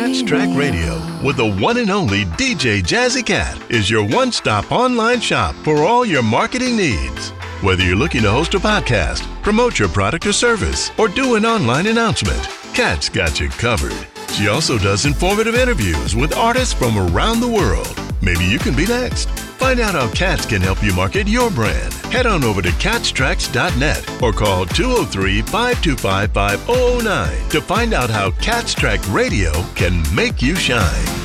Cats Track Radio with the one and only DJ Jazzy Cat is your one-stop online shop for all your marketing needs. Whether you're looking to host a podcast, promote your product or service, or do an online announcement, Kat's got you covered. She also does informative interviews with artists from around the world. Maybe you can be next. Find out how Kat's can help you market your brand. Head on over to catstracks.net or call 203-525-5009 to find out how Cat's Track Radio can make you shine.